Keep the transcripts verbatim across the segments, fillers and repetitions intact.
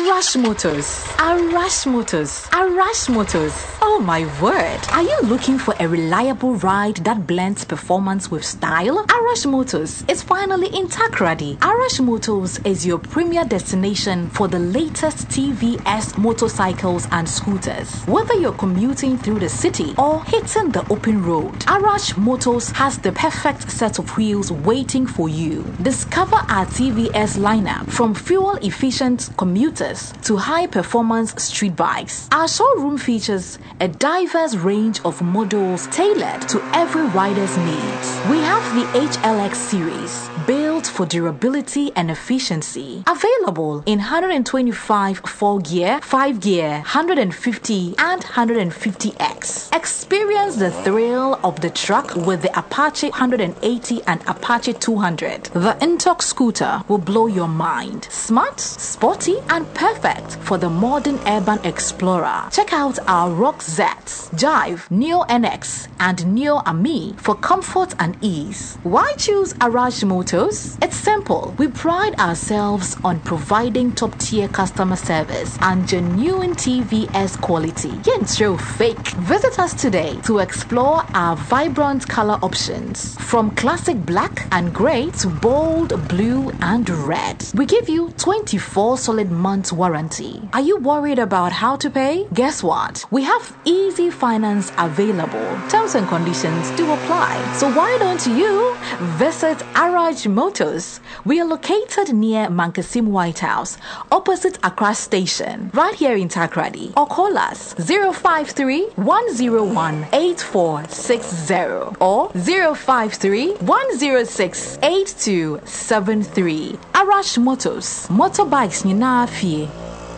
Arash Motors. Arash Motors. Arash Motors. Oh my word. Are you looking for a reliable ride that blends performance with style? Arash Motors is finally in Takoradi. Arash Motors is your premier destination for the latest T V S motorcycles and scooters. Whether you're commuting through the city or hitting the open road, Arash Motors has the perfect set of wheels waiting for you. Discover our T V S lineup from fuel-efficient commuters to high-performance street bikes. Our showroom features a diverse range of models tailored to every rider's needs. We have the H L X series, built for durability and efficiency. Available in one twenty-five four-gear, five-gear, one hundred fifty and one hundred fifty X. Experience the thrill of the truck with the Apache one eighty and Apache two hundred. The Intox scooter will blow your mind. Smart, sporty, and perfect for the modern urban explorer. Check out our Rock Z, Jive, Neo N X, and Neo Ami for comfort and ease. Why choose Arash Motors? It's simple. We pride ourselves on providing top-tier customer service and genuine T V S quality. Yentro fake. Visit us today to explore our vibrant color options from classic black and gray to bold blue and red. We give you twenty-four solid months warranty. Are you worried about how to pay? Guess what? We have easy finance available. Terms and conditions do apply. So why don't you visit Arash Motors? We are located near Mankasim White House, opposite Accra Station, right here in Takoradi. Or call us zero five three, one zero one, eight four six zero or zero five three, one zero six, eight two seven three. Arash Motors. Motorbikes nyina fie.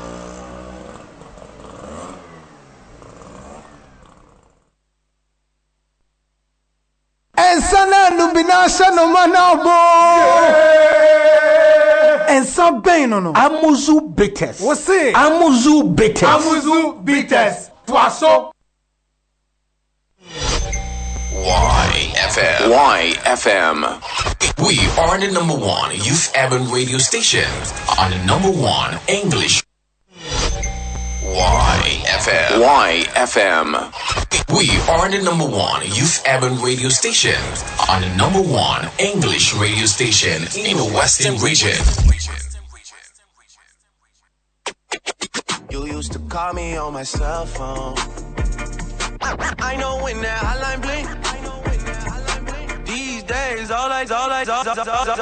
Ensana nubinasha no manabo. Ensa ben no no. Amuzu bitters. What's it? Amuzu bitters. Amuzu bitters. Twaso. Y F M. Y F M. We are the number one youth urban radio station on the number one English. Y F M. Y F M. We are the number one youth urban radio station on the number one English radio station in the Western region. You used to call me on my cell phone. I know when that hotline blink. These days, all I, all I, all I, all I